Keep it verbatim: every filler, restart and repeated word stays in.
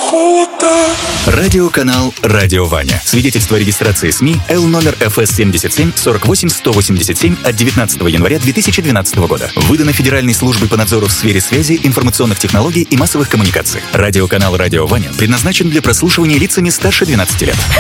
охота. Радиоканал «Радио Ваня». Свидетельство о регистрации СМИ Л номер эф эс семьдесят семь сорок восемь сто восемьдесят семь от девятнадцатого января две тысячи двенадцатого года. Выдано Федеральной службой по надзору в сфере связи, информационных технологий и массовых коммуникаций. Радиоканал «Радио Ваня» предназначен для прослушивания лицами старше двенадцати лет.